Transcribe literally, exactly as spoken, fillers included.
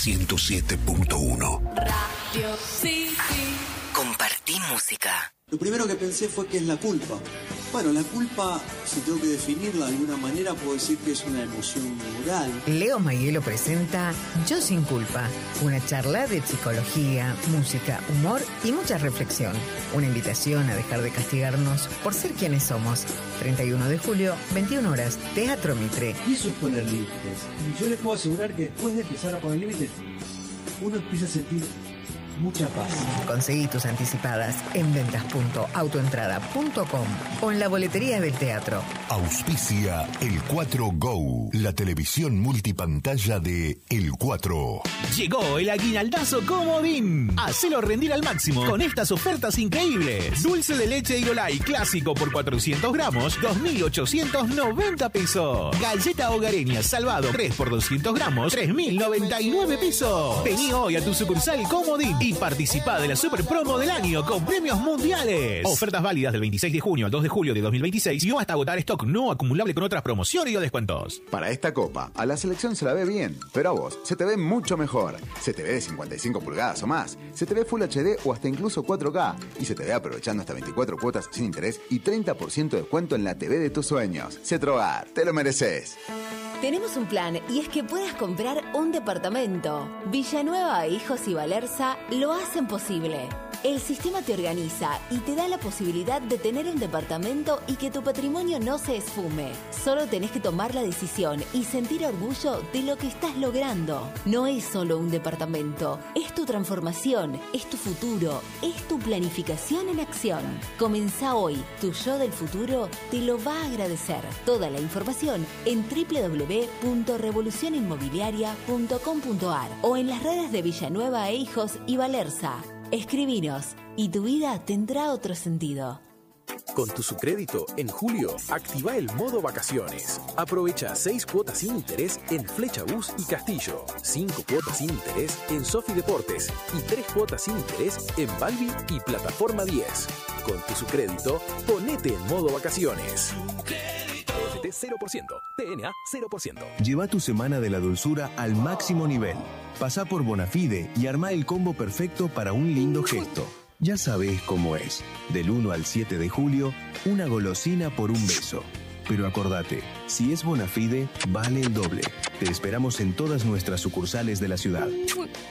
ciento siete punto uno. Radio City. Compartí música. Lo primero que pensé fue ¿qué es la culpa? Bueno, la culpa, si tengo que definirla de alguna manera, puedo decir que es una emoción moral. Leo Mayelo presenta Yo sin culpa, una charla de psicología, música, humor y mucha reflexión. Una invitación a dejar de castigarnos por ser quienes somos. treinta y uno de julio, veintiuna horas, Teatro Mitre. Y eso es poner límites. Y yo les puedo asegurar que después de empezar a poner límites, uno empieza a sentir mucha paz. Conseguí tus anticipadas en ventas punto autoentrada punto com o en la boletería del teatro. Auspicia El cuatro Go, la televisión multipantalla de El cuatro. Llegó el aguinaldazo Comodín. Hacelo rendir al máximo con estas ofertas increíbles. Dulce de leche Irolai clásico por cuatrocientos gramos, dos mil ochocientos noventa pesos. Galleta hogareña Salvado tres por doscientos gramos, tres mil noventa y nueve pesos. Vení hoy a tu sucursal Comodín y participá de la super promo del año con premios mundiales. Ofertas válidas del veintiséis de junio al dos de julio de dos mil veintiséis y o hasta agotar stock no acumulable con otras promociones y o descuentos. Para esta copa, a la selección se la ve bien, pero a vos se te ve mucho mejor. Se te ve de cincuenta y cinco pulgadas o más, se te ve Full H D o hasta incluso cuatro K y se te ve aprovechando hasta veinticuatro cuotas sin interés y treinta por ciento de descuento en la T V de tus sueños. Cetrogar, te lo mereces. Tenemos un plan y es que puedas comprar un departamento. Villanueva, Hijos y Valerza lo hacen posible. El sistema te organiza y te da la posibilidad de tener un departamento y que tu patrimonio no se esfume. Solo tenés que tomar la decisión y sentir orgullo de lo que estás logrando. No es solo un departamento, es tu transformación, es tu futuro, es tu planificación en acción. Comenzá hoy, tu yo del futuro te lo va a agradecer. Toda la información en doble u doble u doble u punto revolución inmobiliaria punto com punto a r o en las redes de Villanueva e Hijos y Valerza. Escribinos y tu vida tendrá otro sentido. Con tu Sucrédito, en julio, activa el modo vacaciones. Aprovecha seis cuotas sin interés en Flecha Bus y Castillo, cinco cuotas sin interés en Sofi Deportes y tres cuotas sin interés en Balbi y Plataforma diez. Con tu Sucrédito, ponete en modo vacaciones. F T cero por ciento, T N A cero por ciento. Lleva tu semana de la dulzura al máximo nivel. Pasá por Bonafide y armá el combo perfecto para un lindo gesto. Ya sabés cómo es. Del uno al siete de julio, una golosina por un beso. Pero acordate, si es Bonafide, vale el doble. Te esperamos en todas nuestras sucursales de la ciudad.